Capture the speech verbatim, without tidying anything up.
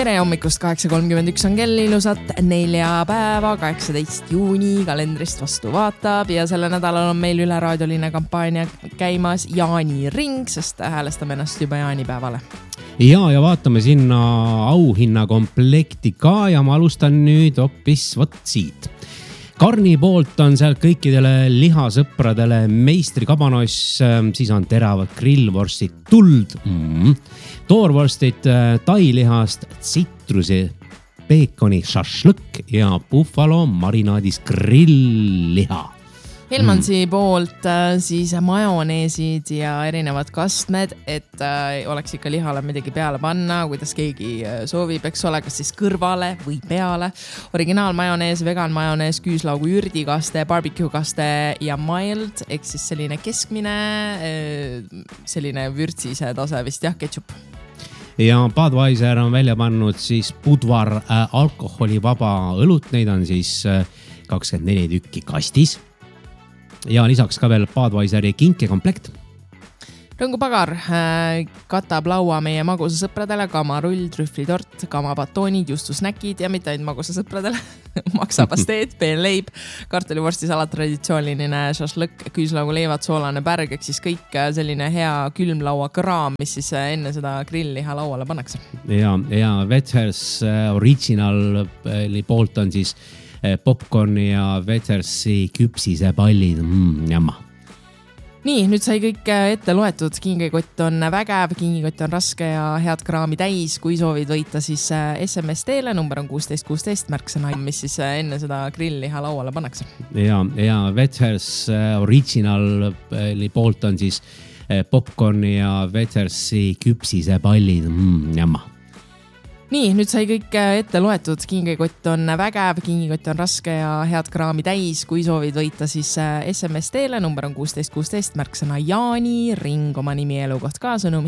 Tere hommikust, kaheksa kolmkümmend üks on kell, ilusat neljapäeva, kaheksateist juuni kalendrist vastu vaatab ja selle nädalal on meil üle raadioline kampaania käimas Jaani ring, sest häälestame ennast juba jaanipäevale. Ja, ja vaatame sinna auhinna komplekti ka ja ma alustan nüüd hoopis võt siit. Karni poolt on seal kõikidele lihasõpradele meistri kabanoss, siis on teravad grillvorstid tuld, mm. toorvorstid tailihast, tsitrusi, peekoni šašlõkk ja buffalo marinaadis grillliha. Helmansi mm. poolt siis majoneesid ja erinevad kastmed, et oleks ikka lihale midagi peale panna, kuidas keegi soovib, eks ole, kas siis kõrvale või peale. Originaal majonees, vegan majonees, küüslaugu ürdikaste, barbecue kaste ja mild, ehk siis selline keskmine, selline vürtsise tase vist, jah, ketšup. Ja Budweiser on välja pannud siis Budvar alkoholivaba õlut, neid on siis kakskümmend neli tükki kastis. Ja lisaks ka veel Budweiseri kinkekomplekt. Rõngupagar katab laua meie magusa sõpradele, kamarull, trühvlitort, kamabatoonid, justusnäkid ja mitte ainult magusa sõpradele, maksapasteed, peenleib, kartulivorstisalat, traditsiooniline šašlõkk, küüslaugu leivad, soolane pärg, ehk siis kõik selline hea külmlaua kraam, mis siis enne seda grillliha lauale pannakse. Ja, ja Wethers Original poolt on siis popcorni ja Wethersi küpsise pallid, mm, jamma. Nii, nüüd sai kõik ette loetud, kingekott on vägev, kingekott on raske ja head kraami täis, kui soovid võita siis S M S teele, number on kuusteist kuusteist märksõna, mis siis enne seda grillliha lauale pannakse. Ja, ja Wethers Original poolt on siis popcorni ja Wethersi küpsise pallid, mm, jamma. Nii, nüüd sai kõik ette loetud, kingekott on vägev, kingekott on raske ja head kraami täis, kui soovid võita siis S M S teele, number on kuusteist kuusteist märksõna Jaani ring, oma nimi, elukoht ka, sõnum